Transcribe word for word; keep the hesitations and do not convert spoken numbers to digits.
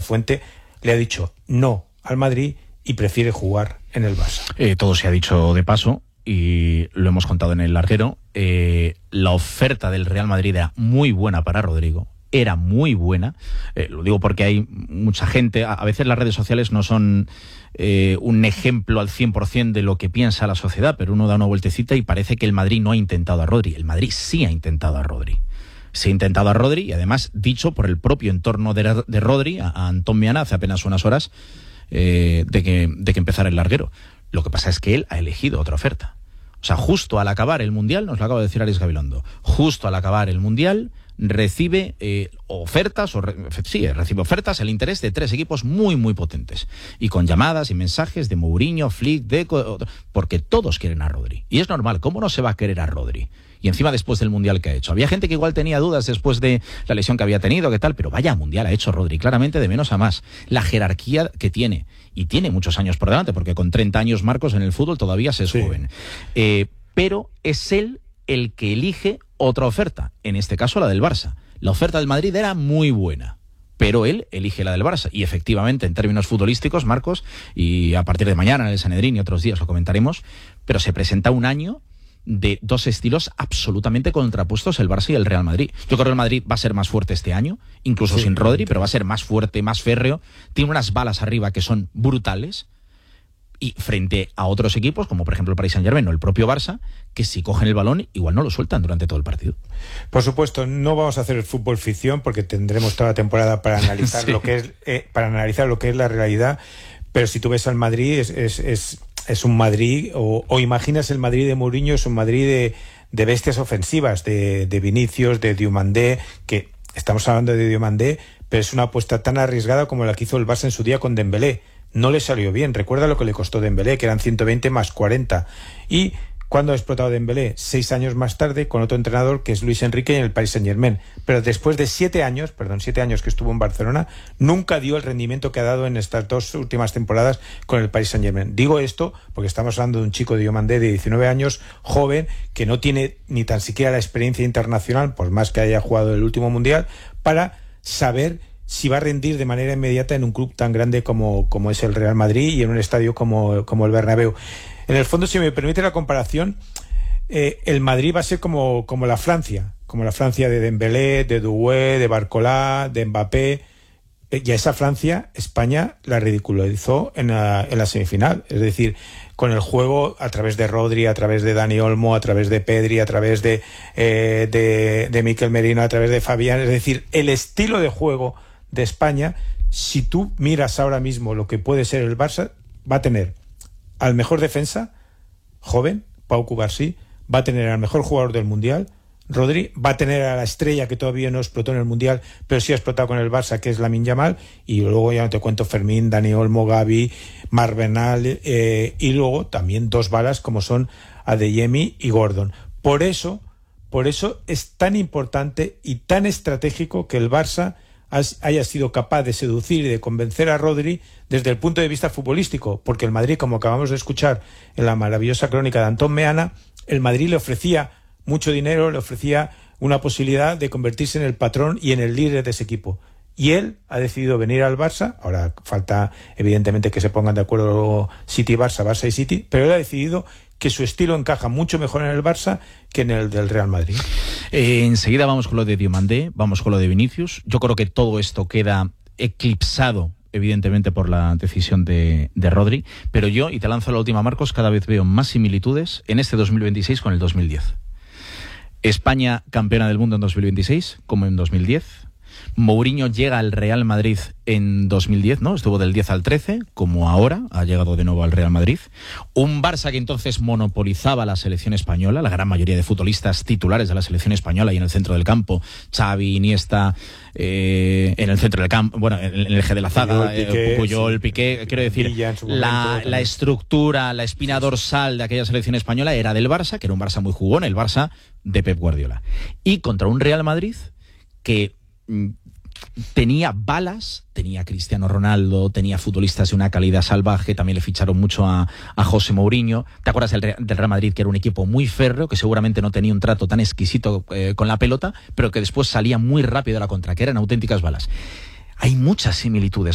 fuente le ha dicho no al Madrid y prefiere jugar en el Barça. Eh, todo se ha dicho de paso y lo hemos contado en el larguero. Eh, la oferta del Real Madrid era muy buena para Rodrigo. Era muy buena, eh, lo digo porque hay mucha gente, a, a veces las redes sociales no son eh, un ejemplo al cien por ciento de lo que piensa la sociedad, pero uno da una vueltecita y parece que el Madrid no ha intentado a Rodri. El Madrid sí ha intentado a Rodri. Se ha intentado a Rodri y además dicho por el propio entorno de, de Rodri, a, a Antón Meana, hace apenas unas horas eh, de, que, de que empezara el larguero. Lo que pasa es que él ha elegido otra oferta. O sea, justo al acabar el Mundial, nos lo acaba de decir Ares Gabilondo, justo al acabar el Mundial recibe eh, ofertas, o re, sí, recibe ofertas, el interés de tres equipos muy, muy potentes. Y con llamadas y mensajes de Mourinho, Flick, Deco, porque todos quieren a Rodri. Y es normal, ¿cómo no se va a querer a Rodri? Y encima después del Mundial que ha hecho. Había gente que igual tenía dudas después de la lesión que había tenido, qué tal, pero vaya Mundial ha hecho Rodri, claramente de menos a más. La jerarquía que tiene, y tiene muchos años por delante, porque con treinta años, Marcos, en el fútbol todavía se es sí. joven. Eh, pero es él el que elige otra oferta, en este caso la del Barça. La oferta del Madrid era muy buena, pero él elige la del Barça. Y efectivamente, en términos futbolísticos, Marcos, y a partir de mañana en el Sanedrín y otros días lo comentaremos, pero se presenta un año de dos estilos absolutamente contrapuestos, el Barça y el Real Madrid. Yo creo que el Madrid va a ser más fuerte este año, incluso sí, sin Rodri, pero va a ser más fuerte, más férreo. Tiene unas balas arriba que son brutales. Y frente a otros equipos, como por ejemplo el Paris Saint-Germain o el propio Barça, que si cogen el balón, igual no lo sueltan durante todo el partido. Por supuesto, no vamos a hacer el fútbol ficción, porque tendremos toda la temporada para analizar sí. lo que es eh, para analizar lo que es la realidad. Pero si tú ves al Madrid, es, es, es, es un Madrid, o, o imaginas el Madrid de Mourinho, es un Madrid de, de bestias ofensivas, de, de Vinicius, de Diomandé, que estamos hablando de Diomandé, pero es una apuesta tan arriesgada como la que hizo el Barça en su día con Dembélé. No le salió bien. Recuerda lo que le costó Dembélé, que eran ciento veinte más cuarenta. Y ¿cuándo ha explotado Dembélé? Seis años más tarde, con otro entrenador que es Luis Enrique en el Paris Saint-Germain. Pero después de siete años, perdón, siete años que estuvo en Barcelona, nunca dio el rendimiento que ha dado en estas dos últimas temporadas con el Paris Saint-Germain. Digo esto porque estamos hablando de un chico de Diomandé de diecinueve años, joven, que no tiene ni tan siquiera la experiencia internacional, por más que haya jugado el último Mundial, para saber si va a rendir de manera inmediata en un club tan grande como, como es el Real Madrid y en un estadio como, como el Bernabéu. En el fondo, si me permite la comparación, eh, el Madrid va a ser como, como la Francia, como la Francia de Dembélé, de Doué, de Barcola, de Mbappé. Eh, y a esa Francia, España la ridiculizó en la, en la semifinal. Es decir, con el juego a través de Rodri, a través de Dani Olmo, a través de Pedri, a través de, eh, de, de Mikel Merino, a través de Fabián. Es decir, el estilo de juego de España, si tú miras ahora mismo lo que puede ser el Barça, va a tener al mejor defensa, joven, Pau Cubarsí, va a tener al mejor jugador del Mundial, Rodri, va a tener a la estrella que todavía no explotó en el Mundial, pero sí ha explotado con el Barça, que es Lamine Yamal, y luego ya no te cuento Fermín, Dani Olmo, Gavi, Marc Bernal, eh, y luego también dos balas como son Adeyemi y Gordon. Por eso, por eso es tan importante y tan estratégico que el Barça haya sido capaz de seducir y de convencer a Rodri desde el punto de vista futbolístico, porque el Madrid, como acabamos de escuchar en la maravillosa crónica de Antón Meana, el Madrid le ofrecía mucho dinero, le ofrecía una posibilidad de convertirse en el patrón y en el líder de ese equipo. Y él ha decidido venir al Barça. Ahora falta evidentemente que se pongan de acuerdo City-Barça, Barça y City, pero él ha decidido que su estilo encaja mucho mejor en el Barça que en el del Real Madrid. Eh, enseguida vamos con lo de Diomandé, vamos con lo de Vinicius. Yo creo que todo esto queda eclipsado evidentemente por la decisión de, de Rodri, pero yo, y te lanzo la última, Marcos, cada vez veo más similitudes en este dos mil veintiséis con el dos mil diez. España campeona del mundo en dos mil veintiséis, como en dos mil diez. Mourinho llega al Real Madrid en dos mil diez, ¿no? Estuvo del diez al trece, como ahora, ha llegado de nuevo al Real Madrid. Un Barça que entonces monopolizaba la selección española, la gran mayoría de futbolistas titulares de la selección española y en el centro del campo, Xavi, Iniesta, eh, en el centro del campo, bueno, en el eje de la zaga, Puyol, Piqué, quiero decir, la, la estructura, la espina dorsal de aquella selección española era del Barça, que era un Barça muy jugón, el Barça de Pep Guardiola. Y contra un Real Madrid que tenía balas, tenía Cristiano Ronaldo, tenía futbolistas de una calidad salvaje, también le ficharon mucho a, a José Mourinho. ¿Te acuerdas del, del Real Madrid, que era un equipo muy férreo, que seguramente no tenía un trato tan exquisito eh, con la pelota, pero que después salía muy rápido a la contra, que eran auténticas balas? Hay muchas similitudes.